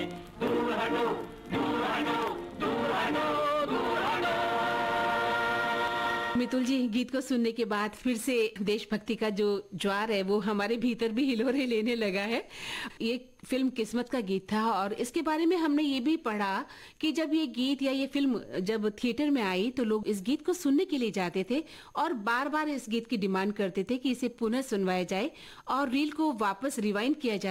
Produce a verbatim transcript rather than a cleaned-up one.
दूर हटो, दूर हटो, दूर हटो, दूर हटो। मितुल जी, गीत को सुनने के बाद फिर से देशभक्ति का जो ज्वार है वो हमारे भीतर भी हिलोरे लेने लगा है। ये फिल्म किस्मत का गीत था और इसके बारे में हमने ये भी पढ़ा कि जब ये गीत या ये फिल्म जब थिएटर में आई तो लोग इस गीत को सुनने के लिए जाते थे और बार बार इस गीत की डिमांड करते थे कि इसे पुनः सुनवाया जाए और रील को वापस रिवाइंड किया जाए।